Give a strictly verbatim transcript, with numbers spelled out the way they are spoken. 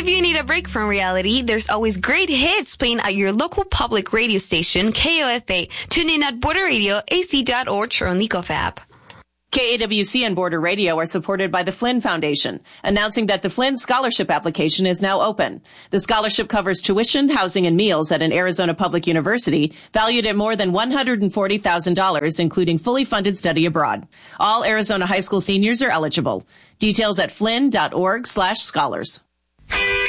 If you need a break from reality, there's always great hits playing at your local public radio station, K O F A. Tune in at border radio a c dot org or on the Gov app. K A W C and Border Radio are supported by the Flynn Foundation, announcing that the Flynn Scholarship application is now open. The scholarship covers tuition, housing, and meals at an Arizona public university valued at more than one hundred forty thousand dollars, including fully funded study abroad. All Arizona high school seniors are eligible. Details at flynn dot org slash scholars.